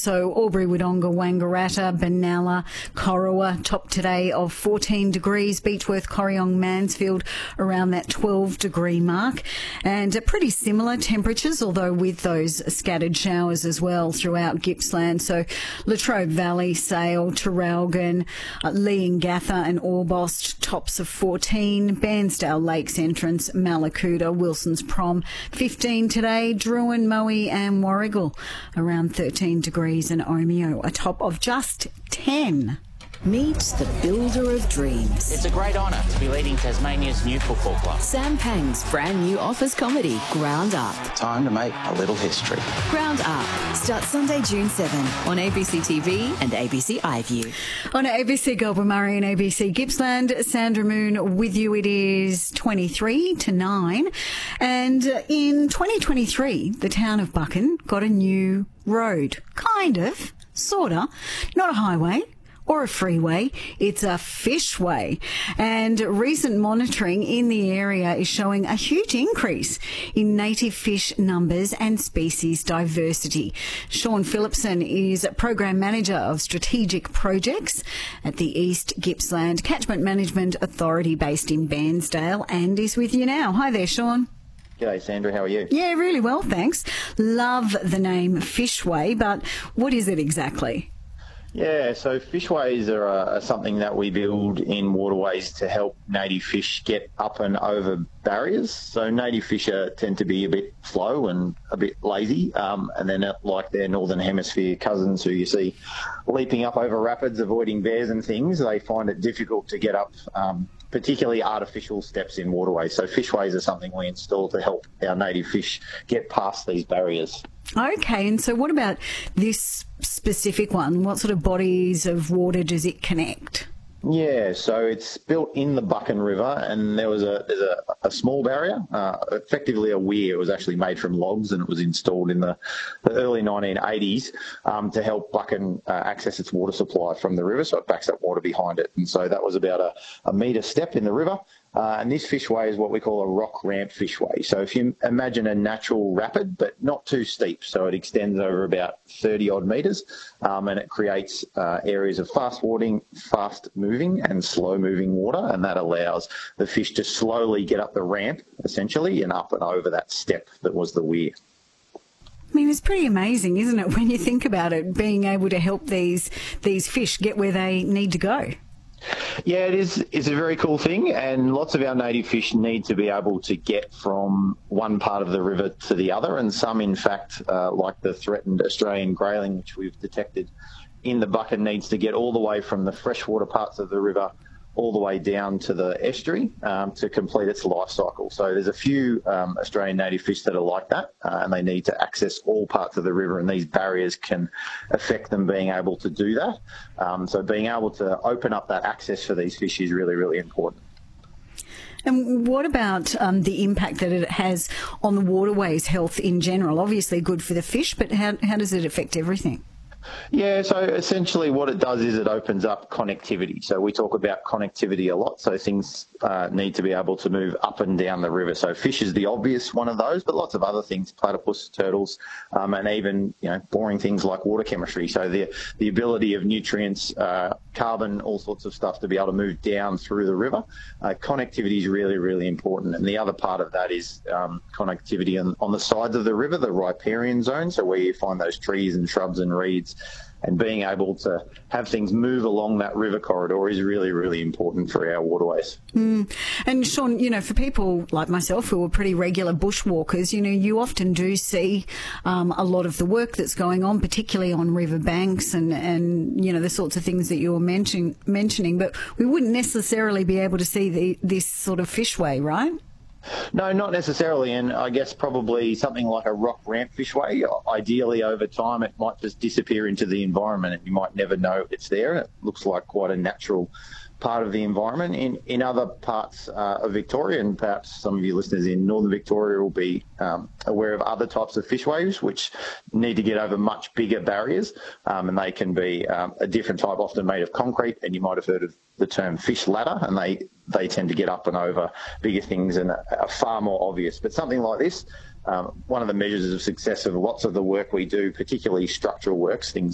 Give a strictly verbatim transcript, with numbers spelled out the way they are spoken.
So Albury, Wodonga, Wangaratta, Benalla, Corowa, top today of fourteen degrees. Beechworth, Corryong, Mansfield around that twelve degree mark. And uh, pretty similar temperatures, although with those scattered showers as well throughout Gippsland. So Latrobe Valley, Sale, Traralgon, uh, Leongatha and Orbost, tops of fourteen. Bairnsdale Lakes Entrance, Mallacoota, Wilson's Prom, fifteen today. Druin, Moe and Warrigal around thirteen degrees, and Omeo a top of just ten. Meet the builder of dreams. It's a great honour to be leading Tasmania's new football club. Sam Pang's brand new office comedy, Ground Up. Time to make a little history. Ground Up starts Sunday, June seventh on A B C T V and A B C iView. On A B C Goulburn Murray and A B C Gippsland, Sandra Moon with you. It is twenty-three to nine. And in twenty twenty-three, the town of Buchan got a new road. Kind of, sort of, not a highway or a freeway, it's a fishway. And recent monitoring in the area is showing a huge increase in native fish numbers and species diversity. Sean Phillipson is Program Manager of Strategic Projects at the East Gippsland Catchment Management Authority based in Bairnsdale, and is with you now. Hi there, Sean. G'day, Sandra. How are you? Yeah, really well, thanks. Love the name Fishway, but what is it exactly? Yeah, so fishways are, uh, are something that we build in waterways to help native fish get up and over barriers. So native fish are, tend to be a bit slow and a bit lazy, um, and they're not like their northern hemisphere cousins who you see leaping up over rapids, avoiding bears and things. They find it difficult to get up, um, particularly artificial steps in waterways. So fishways are something we install to help our native fish get past these barriers. Okay, and so what about this specific one? What sort of bodies of water does it connect? Yeah, so it's built in the Buchan River, and there was a there's a, a small barrier, uh, effectively a weir. It was actually made from logs, and it was installed in the, the early nineteen eighties um, to help Buchan uh, access its water supply from the river, so it backs up water behind it. And so that was about a, a metre step in the river. Uh, and this fishway is what we call a rock ramp fishway. So if you imagine a natural rapid, but not too steep, so it extends over about thirty odd metres, um, and it creates uh, areas of fast watering, fast moving and slow moving water, and that allows the fish to slowly get up the ramp, essentially, and up and over that step that was the weir. I mean, it's pretty amazing, isn't it, when you think about it, being able to help these these fish get where they need to go. Yeah, it is. It's a very cool thing, and lots of our native fish need to be able to get from one part of the river to the other, and some, in fact, uh, like the threatened Australian grayling, which we've detected in the Buchan, needs to get all the way from the freshwater parts of the river all the way down to the estuary um, to complete its life cycle. So there's a few um, Australian native fish that are like that, uh, and they need to access all parts of the river, and these barriers can affect them being able to do that. Um, so being able to open up that access for these fish is really, really important. And what about um, the impact that it has on the waterways' health in general? Obviously good for the fish, but how, how does it affect everything? Yeah, so essentially what it does is it opens up connectivity. So we talk about connectivity a lot. So things uh, need to be able to move up and down the river. So fish is the obvious one of those, but lots of other things, platypus, turtles, um, and even, you know, boring things like water chemistry. So the the ability of nutrients, uh, carbon, all sorts of stuff to be able to move down through the river. Uh, connectivity is really, really important. And the other part of that is um, connectivity on, on the sides of the river, the riparian zone, so where you find those trees and shrubs and reeds. And being able to have things move along that river corridor is really, really important for our waterways. Mm. And Sean, you know, for people like myself who are pretty regular bushwalkers, you know, you often do see um, a lot of the work that's going on, particularly on river banks and, and you know, the sorts of things that you were mention, mentioning, but we wouldn't necessarily be able to see the, this sort of fishway, right? No, not necessarily, and I guess probably something like a rock ramp fishway. Ideally, over time, it might just disappear into the environment and you might never know it's there. It looks like quite a natural part of the environment. In in other parts uh, of Victoria, and perhaps some of you listeners in northern Victoria will be um, aware of other types of fishways which need to get over much bigger barriers, um, and they can be um, a different type, often made of concrete, and you might have heard of the term fish ladder, and they, they tend to get up and over bigger things and are far more obvious. But something like this, um, one of the measures of success of lots of the work we do, particularly structural works, things